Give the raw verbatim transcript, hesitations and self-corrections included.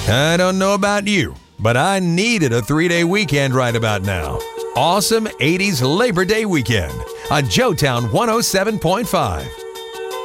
I don't know about you, but I needed a three-day weekend right about now. Awesome eighties Labor Day weekend on Joetown one oh seven point five.